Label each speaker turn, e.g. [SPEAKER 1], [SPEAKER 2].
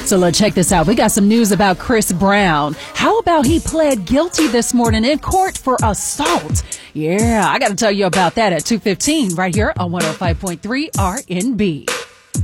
[SPEAKER 1] So let's check this out. We got some news about Chris Brown. How about he pled guilty this morning in court for assault? Yeah, I got to tell you about that at 2:15 right here on 105.3 RNB.